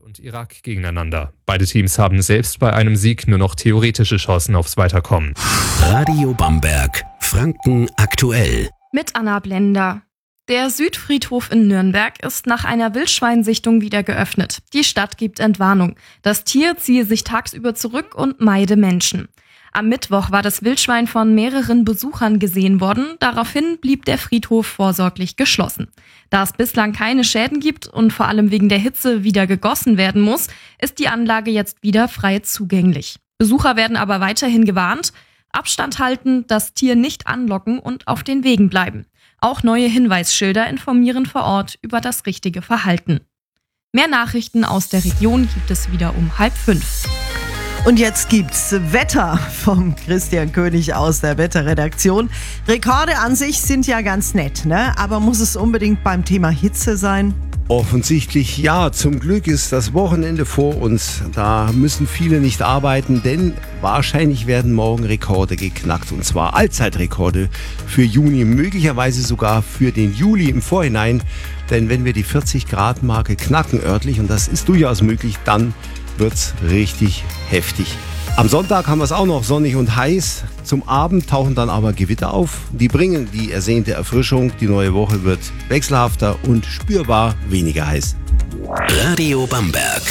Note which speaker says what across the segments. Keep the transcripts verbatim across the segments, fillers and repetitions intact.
Speaker 1: und Irak gegeneinander. Beide Teams haben selbst bei einem Sieg nur noch theoretische Chancen aufs Weiterkommen.
Speaker 2: Radio Bamberg, Franken aktuell.
Speaker 3: Mit Anna Blender. Der Südfriedhof in Nürnberg ist nach einer Wildschweinsichtung wieder geöffnet. Die Stadt gibt Entwarnung. Das Tier ziehe sich tagsüber zurück und meide Menschen. Am Mittwoch war das Wildschwein von mehreren Besuchern gesehen worden. Daraufhin blieb der Friedhof vorsorglich geschlossen. Da es bislang keine Schäden gibt und vor allem wegen der Hitze wieder gegossen werden muss, ist die Anlage jetzt wieder frei zugänglich. Besucher werden aber weiterhin gewarnt: Abstand halten, das Tier nicht anlocken und auf den Wegen bleiben. Auch neue Hinweisschilder informieren vor Ort über das richtige Verhalten. Mehr Nachrichten aus der Region gibt es wieder um halb fünf.
Speaker 4: Und jetzt gibt's Wetter vom Christian König aus der Wetterredaktion. Rekorde an sich sind ja ganz nett, ne? Aber muss es unbedingt beim Thema Hitze sein?
Speaker 5: Offensichtlich ja. Zum Glück ist das Wochenende vor uns. Da müssen viele nicht arbeiten, denn wahrscheinlich werden morgen Rekorde geknackt. Und zwar Allzeitrekorde für Juni, möglicherweise sogar für den Juli im Vorhinein. Denn wenn wir die vierzig Grad Marke knacken örtlich, und das ist durchaus möglich, dann wird's richtig heftig. Am Sonntag haben wir es auch noch sonnig und heiß. Zum Abend tauchen dann aber Gewitter auf. Die bringen die ersehnte Erfrischung. Die neue Woche wird wechselhafter und spürbar weniger heiß.
Speaker 2: Radio Bamberg.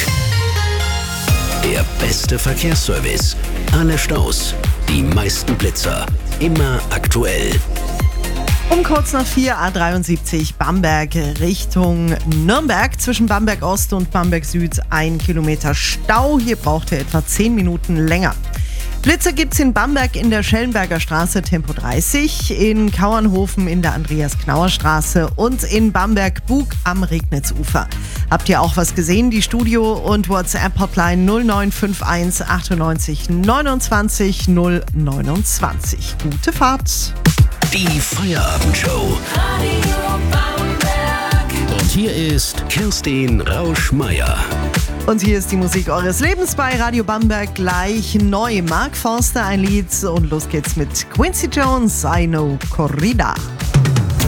Speaker 2: Der beste Verkehrsservice. Alle Staus, die meisten Blitzer. Immer aktuell.
Speaker 4: Um kurz nach vier, A dreiundsiebzig Bamberg Richtung Nürnberg. Zwischen Bamberg Ost und Bamberg Süd ein Kilometer Stau. Hier braucht ihr etwa zehn Minuten länger. Blitzer gibt's in Bamberg in der Schellenberger Straße Tempo dreißig, in Kauernhofen in der Andreas-Knauer-Straße und in Bamberg-Bug am Regnitzufer. Habt ihr auch was gesehen? Die Studio- und WhatsApp-Hotline null neun fünf eins achtundneunzig neunundzwanzig null neunundzwanzig. Gute Fahrt!
Speaker 2: Die Feierabendshow. Und hier ist Kerstin Rausch-Meyer.
Speaker 4: Und hier ist die Musik eures Lebens bei Radio Bamberg, gleich neu. Mark Forster, ein Lied, und los geht's mit Quincy Jones, I Know Corrida.